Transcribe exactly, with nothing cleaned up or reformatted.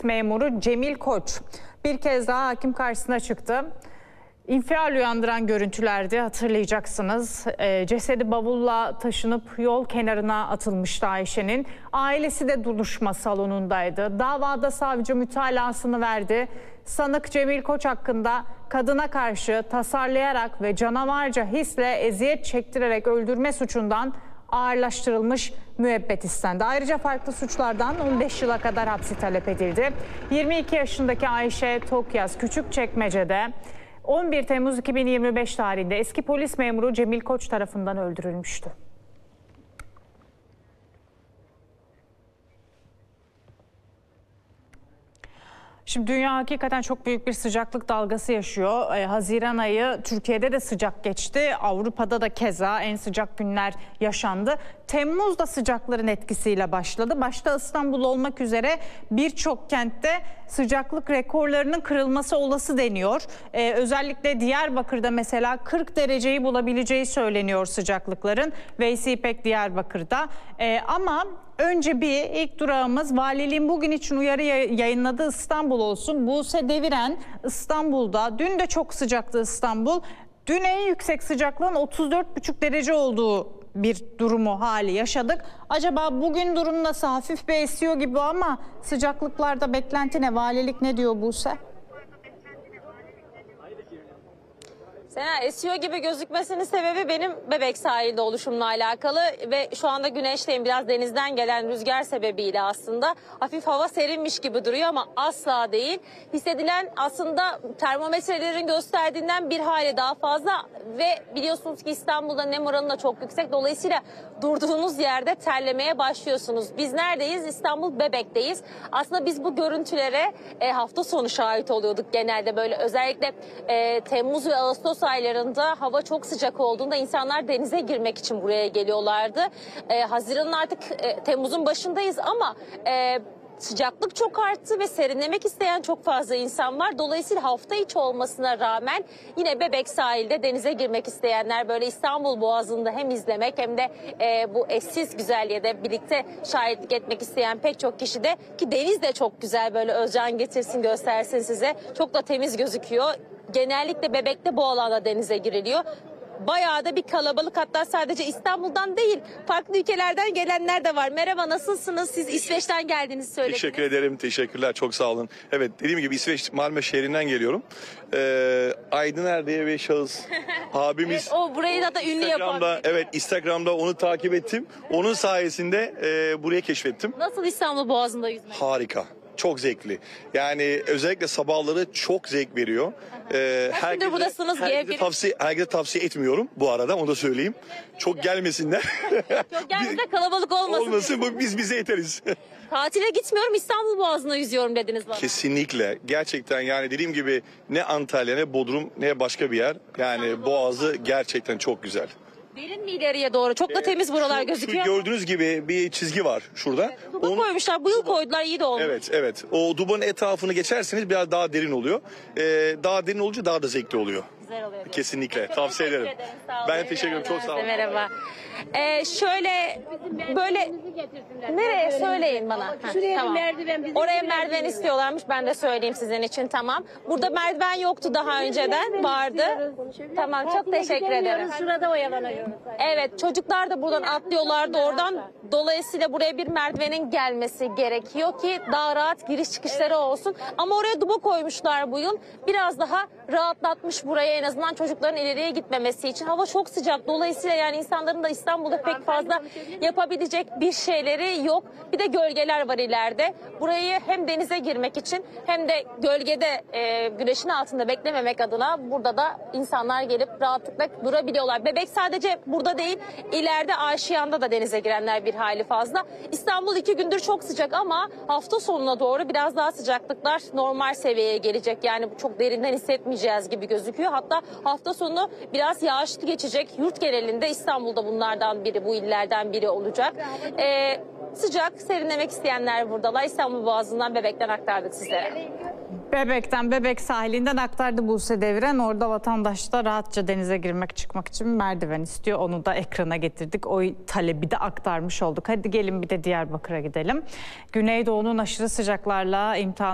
memuru Cemil Koç bir kez daha hakim karşısına çıktı. İnfial uyandıran görüntülerdi, hatırlayacaksınız. E, cesedi bavulla taşınıp yol kenarına atılmıştı Ayşe'nin. Ailesi de duruşma salonundaydı. Davada savcı mütalasını verdi. Sanık Cemil Koç hakkında kadına karşı tasarlayarak ve canavarca hisle eziyet çektirerek öldürme suçundan ağırlaştırılmış müebbet istendi. Ayrıca farklı suçlardan on beş yıla kadar hapsi talep edildi. yirmi iki yaşındaki Ayşe Tokyaz Küçükçekmece'de on bir Temmuz iki bin yirmi beş tarihinde eski polis memuru Cemil Koç tarafından öldürülmüştü. Şimdi dünya hakikaten çok büyük bir sıcaklık dalgası yaşıyor. Ee, Haziran ayı Türkiye'de de sıcak geçti. Avrupa'da da keza en sıcak günler yaşandı. Temmuz'da sıcakların etkisiyle başladı. Başta İstanbul olmak üzere birçok kentte sıcaklık rekorlarının kırılması olası deniyor. Ee, özellikle Diyarbakır'da mesela kırk dereceyi bulabileceği söyleniyor sıcaklıkların. Veysi İpek Diyarbakır'da. Ee, ama önce bir ilk durağımız valiliğin bugün için uyarı yayınladığı İstanbul olsun. Buse Deviren İstanbul'da, dün de çok sıcaktı İstanbul. Dün en yüksek sıcaklığın otuz dört buçuk derece olduğu bir durumu hali yaşadık. Acaba bugün durum nasıl? Hafif bir esiyor gibi ama sıcaklıklarda beklenti ne? Valilik ne diyor Buse? Sena, esiyor gibi gözükmesinin sebebi benim Bebek sahilde oluşumla alakalı ve şu anda güneşteyim. Biraz denizden gelen rüzgar sebebiyle aslında hafif hava serinmiş gibi duruyor ama asla değil. Hissedilen aslında termometrelerin gösterdiğinden bir hali daha fazla ve biliyorsunuz ki İstanbul'da nem oranı da çok yüksek. Dolayısıyla durduğunuz yerde terlemeye başlıyorsunuz. Biz neredeyiz? İstanbul Bebek'teyiz. Aslında biz bu görüntülere e, hafta sonu şahit oluyorduk genelde, böyle özellikle e, Temmuz ve Ağustos aylarında hava çok sıcak olduğunda insanlar denize girmek için buraya geliyorlardı. E, Haziran'ın artık e, Temmuz'un başındayız ama e, sıcaklık çok arttı ve serinlemek isteyen çok fazla insan var. Dolayısıyla hafta içi olmasına rağmen yine Bebek sahilde denize girmek isteyenler, böyle İstanbul Boğazı'nda hem izlemek hem de e, bu eşsiz güzelliğe de birlikte şahitlik etmek isteyen pek çok kişi de, ki deniz de çok güzel, böyle Özcan getirsin göstersin size. Çok da temiz gözüküyor. Genellikle Bebek'te bu alanda denize giriliyor. Bayağı da bir kalabalık, hatta sadece İstanbul'dan değil farklı ülkelerden gelenler de var. Merhaba, nasılsınız? Siz İsveç'ten geldiğinizi söylediniz. Teşekkür ederim, teşekkürler, çok sağ olun. Evet, dediğim gibi İsveç Malmö şehrinden geliyorum. Ee, Aydıner diye bir şahıs abimiz. Evet, o burayı da, da ünlü yapan. Evet, Instagram'da onu takip ettim. Onun sayesinde e, burayı keşfettim. Nasıl İstanbul Boğazı'nda yüzmek? Harika. Çok zevkli. Yani özellikle sabahları çok zevk veriyor. Ee, Kaç gündür buradasınız? Herkese tavsiye, herkese tavsiye etmiyorum bu arada, onu da söyleyeyim. Çok gelmesinler. Çok gelmesin de kalabalık olmasın. Olmasın, bu, biz bize yeteriz. Tatile gitmiyorum, İstanbul Boğazı'nda yüzüyorum dediniz bana. Kesinlikle. Gerçekten yani dediğim gibi ne Antalya ne Bodrum ne başka bir yer. Yani Boğazı gerçekten çok güzel. Derin mi ileriye doğru? Çok da temiz buralar Şu, gözüküyor. Şu gördüğünüz gibi bir çizgi var şurada. Duba Onu, koymuşlar. Bu yıl koydular, iyi de olmuş. Evet, evet. O dubanın etrafını geçerseniz biraz daha derin oluyor. Ee, daha derin olunca daha da zevkli oluyor. Güzel oluyor. Kesinlikle. Tavsiye ederim. ederim. Ben teşekkür ederim. Çok sağ olun. Merhaba. Ee, şöyle böyle nereye söyleyin bana. Ha, Şuraya tamam. merdiven. Oraya merdiven istiyorlarmış. Ben de söyleyeyim sizin için, tamam. Burada merdiven yoktu daha önceden. Vardı. Tamam, çok teşekkür ederim. Şurada oyalanıyoruz. Evet, çocuklar da buradan atlıyorlardı oradan. Dolayısıyla buraya bir merdivenin gelmesi gerekiyor ki daha rahat giriş çıkışları olsun. Ama oraya duba koymuşlar bu yıl. Biraz daha rahatlatmış burayı, en azından çocukların ileriye gitmemesi için. Hava çok sıcak. Dolayısıyla yani insanların da İstanbul'da pek fazla yapabilecek bir şeyleri yok. Bir de gölgeler var ileride. Burayı hem denize girmek için hem de gölgede e, güneşin altında beklememek adına burada da insanlar gelip rahatlıkla durabiliyorlar. Bebek sadece burada değil, ileride Aşiyan'da da denize girenler bir hali fazla. İstanbul iki gündür çok sıcak ama hafta sonuna doğru biraz daha sıcaklıklar normal seviyeye gelecek. Yani çok derinden hissetmeyeceğiz gibi gözüküyor. Hatta hafta sonu biraz yağışlı geçecek. Yurt genelinde İstanbul'da bunlardan biri, bu illerden biri olacak. Ee, sıcak, serinlemek isteyenler buradalar. İstanbul Boğazı'ndan, Bebek'ten aktardık sizlere. Bebek'ten, Bebek sahilinden aktardı Buse Deviren. Orada vatandaş da rahatça denize girmek çıkmak için merdiven istiyor. Onu da ekrana getirdik. O talebi de aktarmış olduk. Hadi gelin bir de Diyarbakır'a gidelim. Güneydoğu'nun aşırı sıcaklarla imtihan